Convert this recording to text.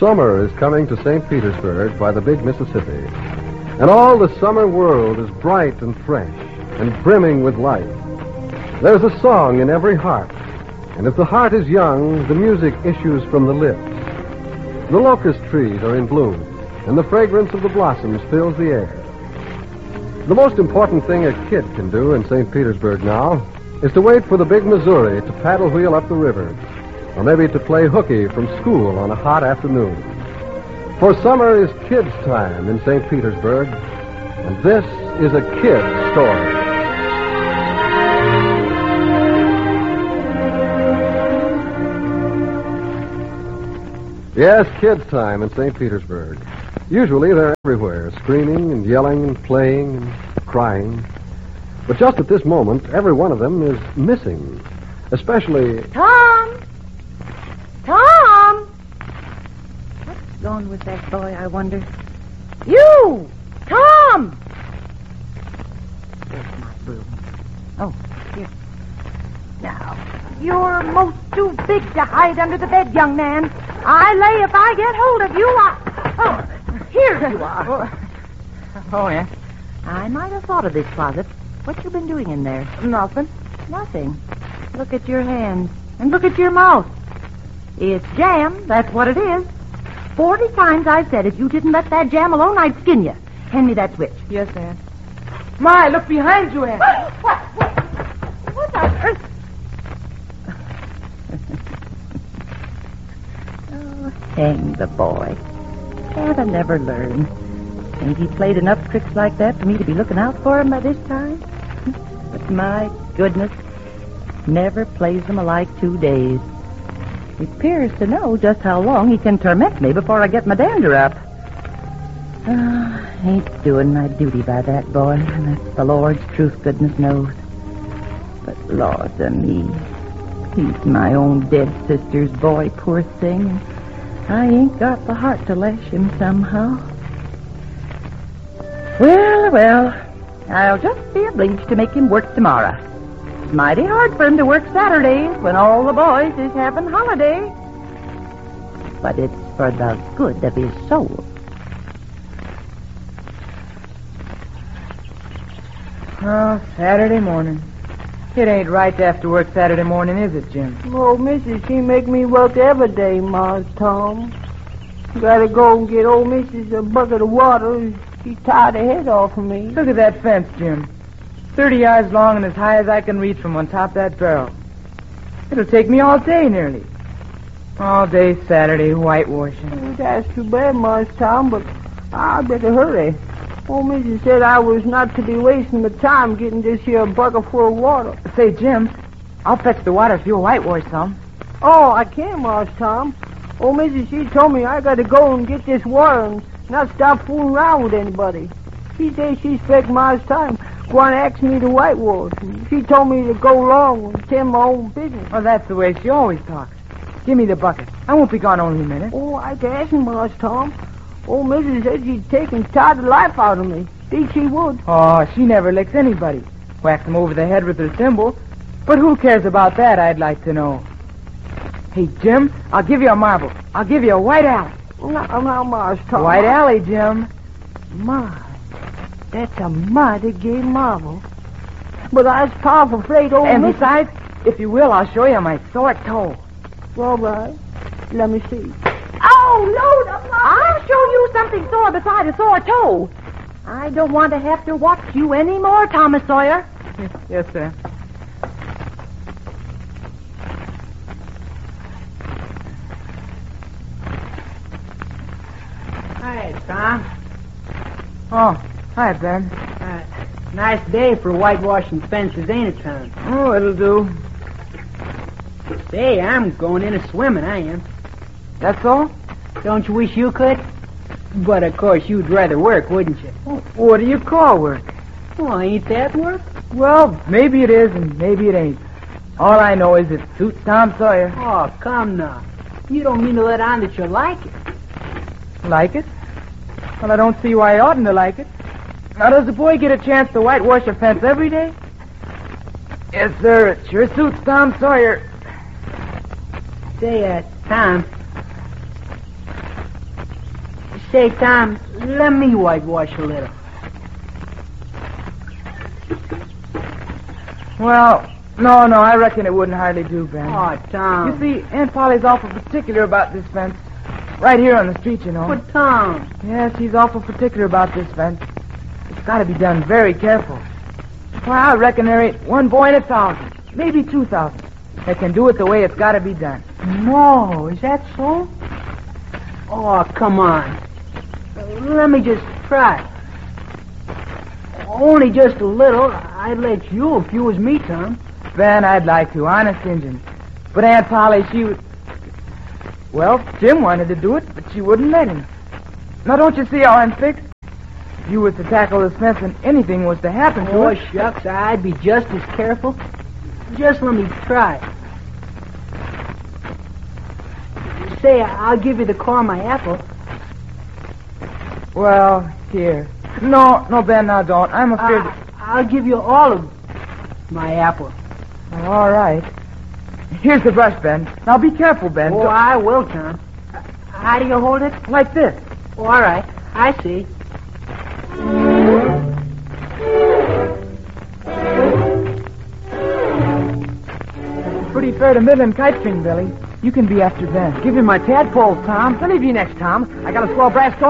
Summer is coming to St. Petersburg by the big Mississippi. And all the summer world is bright and fresh and brimming with life. There's a song in every heart. And if the heart is young, the music issues from the lips. The locust trees are in bloom, and the fragrance of the blossoms fills the air. The most important thing a kid can do in St. Petersburg now is to wait for the big Missouri to paddle wheel up the river, or maybe to play hooky from school on a hot afternoon. For summer is kids' time in St. Petersburg, and this is a kid's story. Yes, kids' time in St. Petersburg. Usually they're everywhere, screaming and yelling and playing and crying. But just at this moment, every one of them is missing. Especially... Tom! Tom! What's going with that boy, I wonder? You! Tom! There's my broom. Oh, here. Now, you're most too big to hide under the bed, young man. I lay if I get hold of you, Oh, here you are. Oh, yeah? I might have thought of this closet. What you been doing in there? Nothing. Nothing. Look at your hands. And look at your mouth. It's jam, that's what it is. 40 times I've said if you didn't let that jam alone, I'd skin you. Hand me that switch. Yes, Aunt. My, look behind you, Aunt. What on earth? Oh, hang the boy. Can't I never learn? Ain't he played enough tricks like that for me to be looking out for him by this time? But my goodness, never plays them alike 2 days. He appears to know just how long he can torment me before I get my dander up. Ain't doing my duty by that boy, and that's the Lord's truth, goodness knows. But Lord to me, he's my own dead sister's boy, poor thing, and I ain't got the heart to lash him somehow. Well, I'll just be obliged to make him work tomorrow. It's mighty hard for him to work Saturdays when all the boys is having holiday. But it's for the good of his soul. Oh, Saturday morning. It ain't right to have to work Saturday morning, is it, Jim? Oh, Mrs., she make me work every day, Mars Tom. Gotta go and get old Mrs. a bucket of water. She tied her head off of me. Look at that fence, Jim. 30 yards long and as high as I can reach from on top of that barrel. It'll take me all day, nearly. All day Saturday, whitewashing. Oh, that's too bad, Mars Tom, but I better hurry. Old Mrs. said I was not to be wasting the time getting this here bucket full of water. Say, Jim, I'll fetch the water if you'll whitewash some. Oh, I can, Mars Tom. Old Mrs. she told me I gotta go and get this water and not stop fooling around with anybody. She said she spent Mars time going to ask me to whitewash. And she told me to go along and tend my own business. Oh, that's the way she always talks. Give me the bucket. I won't be gone only a minute. Oh, I can ask him, Mars Tom. Old Mrs. said she'd take and tie the life out of me. Think she would. Oh, she never licks anybody. Whacks them over the head with her thimble. But who cares about that, I'd like to know. Hey, Jim, I'll give you a marble. I'll give you a white alley. Now, Mars Tom. White alley, Jim. My, that's a mighty gay marvel. But I was powerful afraid old And Mrs. besides, if you will, I'll show you my sore toe. All right. Let me see. Oh, Lord, I'll show you something sore beside a sore toe. I don't want to have to watch you anymore, Thomas Sawyer. Yes, sir. Hi, Tom. Oh, hi, Ben. Nice day for whitewashing fences, ain't it, Tom? Oh, it'll do. Say, I'm going in a swimming, I am. That's all? Don't you wish you could? But, of course, you'd rather work, wouldn't you? What do you call work? Well, ain't that work? Well, maybe it is and maybe it ain't. All I know is it suits Tom Sawyer. Oh, come now. You don't mean to let on that you like it. Like it? Well, I don't see why I oughtn't to like it. Now, does the boy get a chance to whitewash a fence every day? Yes, sir. It sure suits Tom Sawyer. Say, Tom, Say, Tom, let me whitewash a little. Well, no, I reckon it wouldn't hardly do, Ben. Oh, Tom. You see, Aunt Polly's awful particular about this fence. Right here on the street, you know. But, Tom. Yeah, she's awful particular about this fence. It's got to be done very careful. Well, I reckon there ain't one boy in 1,000, maybe 2,000, that can do it the way it's got to be done. No, is that so? Oh, come on. Let me just try. Only just a little. I'd let you if you was me, Tom. Ben, I'd like to, honest Injun. But Aunt Polly, she would... Well, Jim wanted to do it, but she wouldn't let him. Now, don't you see how I'm fixed? If you was to tackle this fence and anything was to happen to Oh, it... shucks, I'd be just as careful. Just let me try. Say, I'll give you the core of my apple. Well, here. No, Ben, now don't. I'm afraid... I'll give you all of my apple. All right. Here's the brush, Ben. Now, be careful, Ben. Oh, I will, Tom. How do you hold it? Like this. Oh, all right. I see. Pretty fair to middling kite string, Billy. You can be after Ben. Give me my tadpole, Tom. I'll leave you next, Tom. I got a swell brass